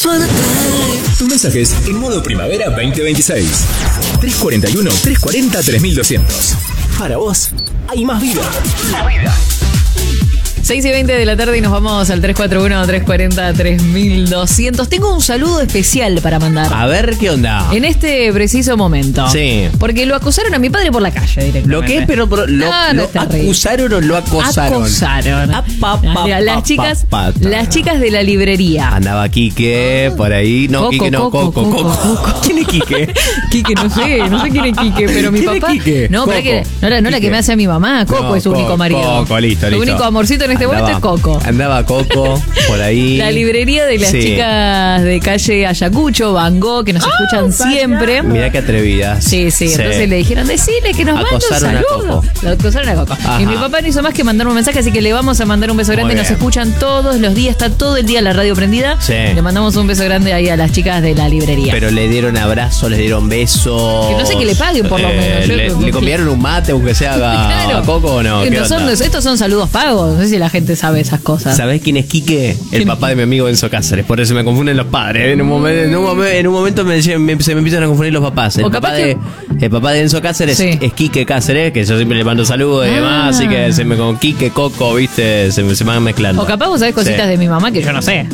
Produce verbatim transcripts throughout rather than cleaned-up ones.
suerte. Tu mensaje es en modo primavera veinte veintiséis. tres cuarenta y uno, tres cuarenta, tres mil doscientos. Para vos, hay más vida. Más vida. seis y veinte de la tarde y nos vamos al tres cuatro uno, tres cuarenta, tres mil doscientos. Tengo un saludo especial para mandar. A ver, ¿qué onda? En este preciso momento. Sí. Porque lo acusaron a mi padre por la calle directamente. Lo que es, pero lo, No, no lo está re- acusaron o lo acosaron. Acosaron. Ah, pa, pa, Mira, pa, las pa, chicas, pa, pa. las chicas de la librería. Andaba Quique por ahí. No, Coco, Quique no, Coco, Coco, Coco. Coco, Coco. ¿Quién es Quique? Quique, no sé, no sé quién es Quique, pero mi ¿Quién es papá. Quique? No, pero Coco. que, no, la, no la que Quique. me hace a mi mamá. Coco No, es su Co- único marido. Coco, listo, Su listo. único amorcito en este Andaba- momento es Coco. Andaba Coco por ahí. La librería de las Sí. chicas de calle Ayacucho, Van Gogh, que nos escuchan siempre. Mirá qué atrevidas. Sí, sí, entonces le dijeron, decirle que nos mande un Acosaron a saludo. Coco. Lo acosaron a Coco. Ajá. Y mi papá no hizo más que mandar un mensaje, así que le vamos a mandar un beso grande. Muy Nos bien. escuchan todos los días, está todo el día la radio prendida. Sí. Le mandamos un beso grande ahí a las chicas de la librería. Pero le dieron abrazos, le dieron besos. Que no sé que le paguen, por lo menos. Yo- Le, le comieron un mate, aunque sea a, Claro. a Coco o no. Que ¿Qué no son- onda? estos son saludos pagos. No sé si la gente sabe esas cosas. ¿Sabés quién es Quique? El ¿Quién? papá de mi amigo Enzo Cáceres. Por eso me confunden los padres. En un momento, en un momento, en un momento me, decían- me- se me empiezan a confundir los papás. El, O papá, capaz de, el papá de Enzo Cáceres Sí. es Quique Cáceres, que yo siempre le mando saludos y Ah. demás. Así que se me con Quique, Coco, viste, se, me- se me van mezclando. O capaz vos sabés cositas Sí. de mi mamá que yo no sé.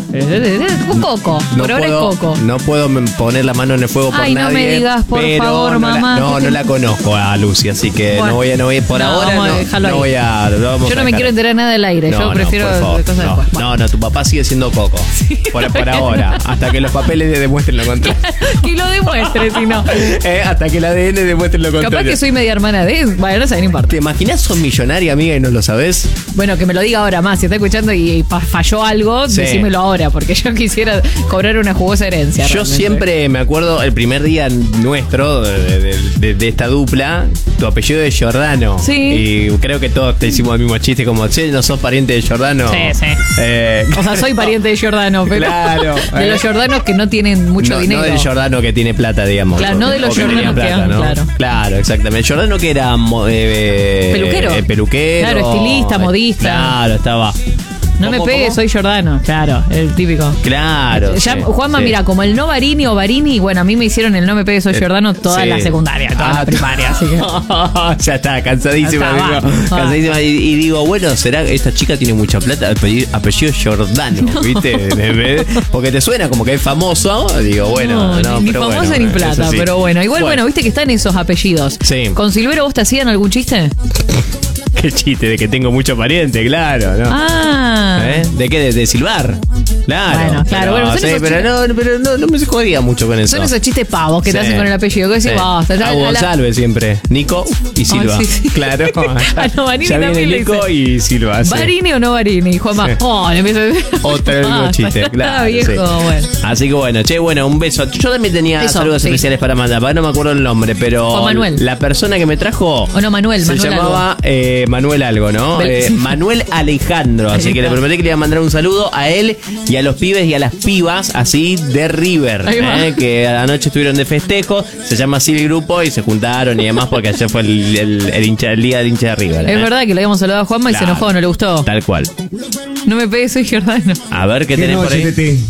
Un Coco. No Por ahora puedo, es Coco. no puedo me- poner la mano en el fuego por Ay, no nadie. me digas, por pero favor, no la- mamá. no, no la conozco a Lucy, así que Bueno. no voy a, no voy a- por No, ahora vamos a no, dejarlo no ahí. voy a. lo vamos Yo no a me dejar. quiero enterar nada del aire. No, yo no, prefiero por favor, cosas no, después. Bueno. no, no, tu papá sigue siendo Coco. por, por ahora, hasta que los papeles le demuestren lo contrario. Que lo demuestre, si no. Eh, hasta que el A D N demuestre lo contrario. Capaz que soy media hermana de él. Bueno, no sé, no importa. ¿Te imaginas sos millonaria, amiga, y no lo sabés? Bueno, que me lo diga ahora más. Si está escuchando y, y pa- falló algo, Sí. decímelo ahora, porque yo quisiera cobrar una jugosa herencia. Yo realmente. siempre me acuerdo el primer día nuestro de, de- de- de esta dupla, tu apellido es Giordano. Sí. Y creo que todos te hicimos el mismo chiste como, che, ¿no sos pariente de Giordano? Sí, sí. Eh, O sea, soy pariente de Giordano, pero Claro, de eh. los Giordanos que no tienen mucho no, dinero. no del Giordano que tiene plata, digamos. Claro, no de los O que tenía Giordanos que han- claro. Claro, exactamente. Giordano que era mo- eh, Peluquero. eh, peluquero. Claro, estilista, modista. Claro, estaba. No me ¿Cómo, pegues, cómo? soy Giordano. Claro, el típico. Claro. Ya, sí, Juanma, sí. mira, como el no Barini o Barini, bueno, a mí me hicieron el no me pegues, soy Giordano toda Sí. la secundaria, toda Ah, la primaria, así que... ya está, cansadísima. Ya está, digo, va, va. cansadísima. Y, y digo, bueno, ¿será que esta chica tiene mucha plata? Apellido, apellido Giordano, ¿viste? De- de- Porque te suena como que es famoso. Digo, bueno, no, ni pero famosa bueno, ni plata, eso sí. pero bueno. Igual, bueno, viste que están esos apellidos. Sí. ¿Con Silvero vos te hacían algún chiste? Qué chiste de que tengo mucho pariente, claro, ¿no? Ah. ¿Eh? ¿De qué? ¿De, de silbar? Claro. Bueno, claro, Pero, bueno, son sí, esos pero, chistes- no, pero no, no me jodía mucho con eso. Son esos chistes pavos que te Sí. hacen con el apellido. Que decís, Sí. basta. Ya, Hago a la- González siempre. Nico y Silva. sí, sí. Claro. A no, Barini ya también viene le Nico dice. y Silva. sí. ¿Barini o no Barini? Juanma, Sí. oh, le empiezo a decir. Otra vez el mismo Ah, chiste, está claro. viejo, sí. bueno. Así que bueno, che, bueno, un beso. Yo también tenía Eso, saludos sí. especiales para mandar, pero no me acuerdo el nombre, pero Juan Manuel. la persona que me trajo O no, Manuel, se Manuel llamaba eh, Manuel algo, ¿no? Bel- Eh, sí. Manuel Alejandro, así Ahí que le está. prometí que le iba a mandar un saludo a él y a los pibes y a las pibas, así de River, Ahí va. eh, que anoche estuvieron de festejo, se llama así el grupo y se juntaron y demás porque ayer fue el, el- el hincha, el día del hincha de River. Es eh. verdad que le habíamos saludado a Juanma y se Claro. enojó, no le gustó. Tal cual. No me pegues, soy Giordano. A ver qué, tenés por ahí.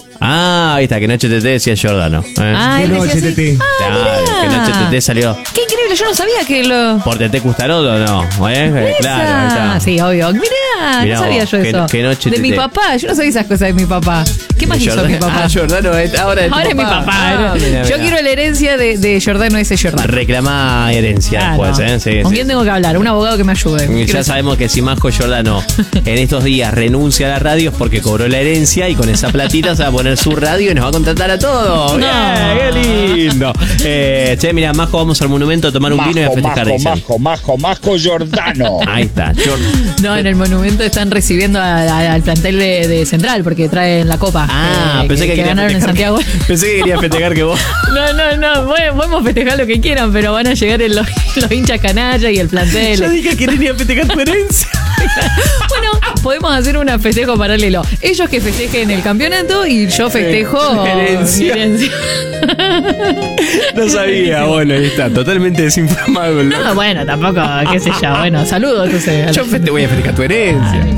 Ah, ahí está, que Noche T T decía Giordano. eh. Ah, él decía así. Tete. Ah, Claro, mirá. que Noche T T salió Qué increíble, yo no sabía que lo... por Tete Custarodo, ¿no? ¿Eh? Eh, Claro, ahí Esa. está. Sí, obvio. Mirá, Mirá no sabía vos, yo qué- eso. qué noche de te- mi te- papá, yo no sabía esas cosas de mi papá. ¿Qué más hizo Giordano- mi papá? Ah, Giordano, es- ahora es tu Ahora es mi papá. Ah, ¿no? mira, Yo mira. quiero la herencia de, de Giordano ese Giordano. Reclama herencia Claro. después, ¿eh? Sí, ¿Con sí. quién tengo que hablar? Un abogado que me ayude. Y Quiero- ya sabemos que si Majo Giordano en estos días renuncia a la radio es porque cobró la herencia y con esa platita se va a poner su radio y nos va a contratar a todos. No. Bien, ¡qué lindo! Eh, che, mira, Majo, vamos al monumento a tomar un vino y a Majo, festejar. majo, dicen. majo, majo, majo Giordano. Ahí está. Gior- No, en el monumento están recibiendo a- a- al plantel de, de Central porque traen la copa. Ah, eh, pensé que, quería ganaron en festejar- Santiago. Pensé que quería festejar que vos. No, no, no, bueno, podemos festejar lo que quieran, pero van a llegar en los, los hinchas canalla y el plantel. Yo dije que quería festejar tu herencia. Bueno, podemos hacer un festejo paralelo. Ellos que festejen el campeonato y yo festejo Herencia. mi herencia. No sabía, bueno, ahí está, totalmente desinformado. No, bueno, tampoco, qué sé yo. Bueno, saludos entonces. a Yo los- te voy a festejar tu herencia.